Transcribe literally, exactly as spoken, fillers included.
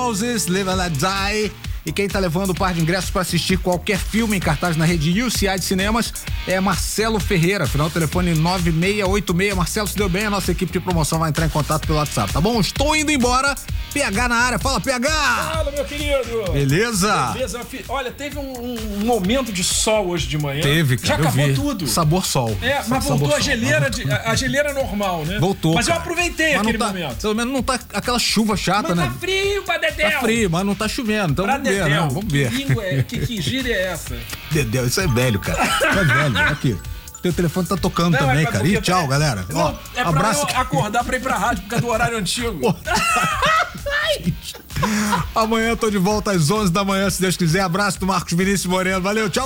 Roses, Live and Let Die. E quem tá levando o par de ingressos para assistir qualquer filme em cartaz na rede U C I de cinemas é Marcelo Ferreira. Final telefone nove seis oito seis. Marcelo, se deu bem, a nossa equipe de promoção vai entrar em contato pelo WhatsApp, tá bom? Estou indo embora. P H na área. Fala, P H! Fala, meu querido! Beleza? Beleza. Olha, teve um, um momento de sol hoje de manhã. Teve, cara. Já acabou vi. tudo. Sabor sol. É, mas Sabor voltou a sol. geleira, de, a, a geleira normal, né? Voltou. Mas cara. eu aproveitei mas aquele tá, momento. Pelo menos não tá aquela chuva chata, Mas né? tá frio pra Dedéu. Tá frio, mas não tá chovendo. Então pra vamos ver, Dedéu. né? Vamos ver. Que, língua é, que, que gíria é essa? Dedéu, isso é velho, cara. Isso é velho. Aqui. Teu telefone tá tocando Não, também, é cara. Ih, tchau, galera. Não, Ó, é pra abraço. eu acordar pra ir pra rádio por causa do horário antigo. Amanhã eu tô de volta às onze da manhã, se Deus quiser. Abraço do Marcos Vinícius Moreno. Valeu, tchau.